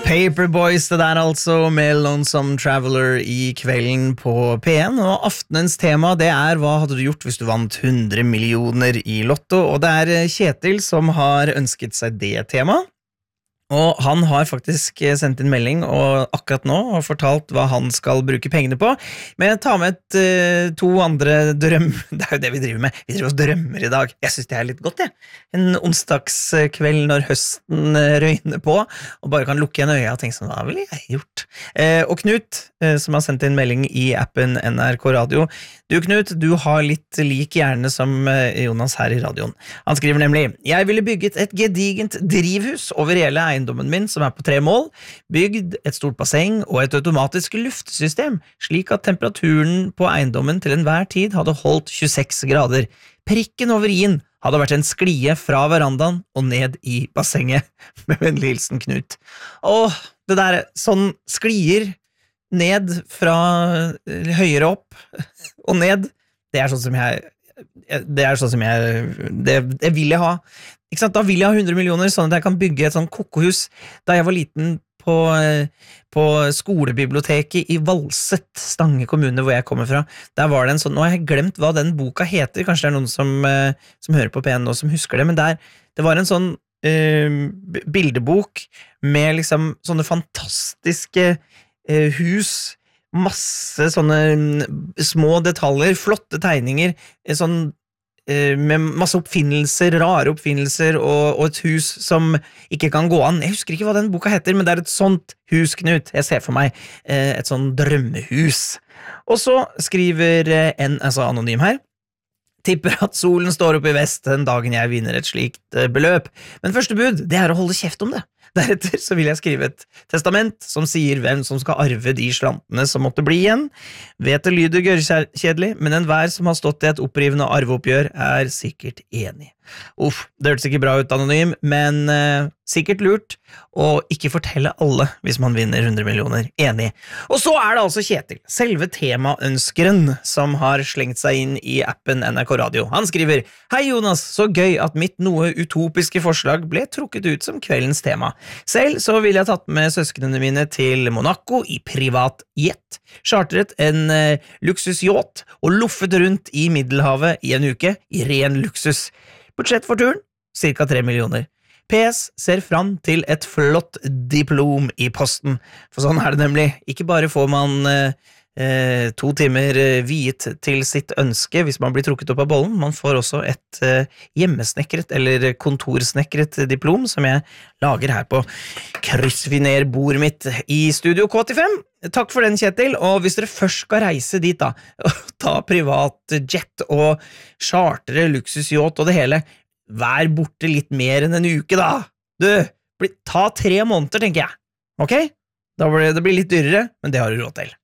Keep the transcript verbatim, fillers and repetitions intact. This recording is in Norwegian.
Paperboys, det der altså, med Lonesome Traveler I kvelden på P en, og aftenens tema, det er hva hadde du gjort hvis du vant hundre millioner I lotto, og det er Kjetil som har ønsket seg det tema. Og han har faktisk sendt inn melding og akkurat nå og fortalt hva han skal bruke pengene på. Men jeg tar med et, uh, to andre drøm. Det er jo det vi driver med. Vi driver oss drømmer I dag. Jeg synes det er litt godt, jeg. En onsdagskveld når høsten røyner på, og bare kan lukke en øye og tenke sånn, hva ville jeg gjort? Uh, og Knut, uh, som har sendt inn melding I appen N R K Radio. Du, Knut, du har litt lik hjerne som uh, Jonas her I radioen. Han skriver nemlig, jeg ville bygget et gedigent drivhus over hele eiendommen eiendommen min, som er på tre mål, bygd et stort basseng og et automatisk luftsystem, slik at temperaturen på eiendommen til enhver tid hadde holdt tjueseks grader. Prikken over I-en hadde vært en sklie fra verandaen og ned I bassenget, med vennlig hilsen Knut. Åh, det der, sånn sklier ned fra høyere opp og ned, det er sånn som jeg det er sånn som jeg det, det vil jeg ha ikke sant? Da vil jeg ha hundre millioner sånn at jeg kan bygge et sånn kokohus da jeg var liten på, på skolebiblioteket I Valset, Stange kommune hvor jeg kommer fra der var det en sånn, nå har jeg glemt hva den boka heter kanskje det er noen som, som hører på P en nå som husker det, men der, det var en sånn uh, bildebok med liksom sånne fantastiske uh, hus masse sånne små detaljer, flotte tegninger, sånn, eh, med masse oppfinnelser, rare oppfinnelser, og, og et hus som ikke kan gå an. Jeg husker ikke hva den boka heter, men det er et sånt hus, Knut. Jeg ser for meg eh, et sånn drømmehus. Og så skriver eh, en, altså anonym her, tipper at solen står opp I vest den dagen jeg vinner et slikt eh, beløp. Men første bud, det er å holde kjeft om det. Deretter så vil jeg skrive et testament som sier hvem som skal arve de slantene som måtte bli igjen. Vet det lyder gørrekjedelig, men enhver som har stått I et opprivende arveoppgjør er sikkert enig. Uff, det hørtes ikke bra ut anonym, men eh, sikkert lurt, og ikke fortelle alle hvis man vinner hundre millioner. Enig. Og så er det altså Kjetil, selve temaønskeren, som har slengt seg inn I appen N R K Radio. Han skriver, hei Jonas, så gøy at mitt noe utopiske forslag ble trukket ut som kveldens tema. Selv så ville jeg tatt med søsknene mine til Monaco I privat jet, chartret en eh, luksusjåt og luffet rundt I Middelhavet I en uke I ren luksus. Budsjett for turen, cirka tre millioner. P S ser fram til et flott diplom I posten, for sånn er det nemlig. Ikke bare får man eh, to timer viet til sitt ønske hvis man blir trukket opp av bollen, man får også et eh, hjemmesnekret eller kontorsnekret diplom som jeg lager her på kryssfinerbordet mitt I Studio K åttifem. Takk for den, Kjetil, og hvis dere først skal reise dit da, ta privat jet og chartere luksusjåt og det hele, vær borte litt mer enn en uke da. Du, ta tre måneder, tenker jeg. Ok? Da blir det blir litt dyrere, men det har du råd til.